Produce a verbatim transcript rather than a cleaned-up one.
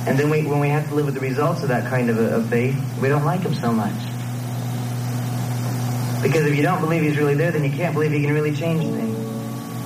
And then we, when we have to live with the results of that kind of, a, of faith, we don't like him so much. Because if you don't believe he's really there, then you can't believe he can really change things.